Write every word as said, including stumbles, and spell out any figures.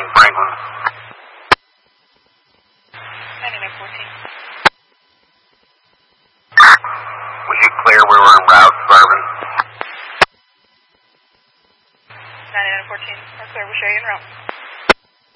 Franklin. ninety-nine fourteen. Was you clear we were en route, Suburban? ninety-nine fourteen. We're clear. We'll show you en route.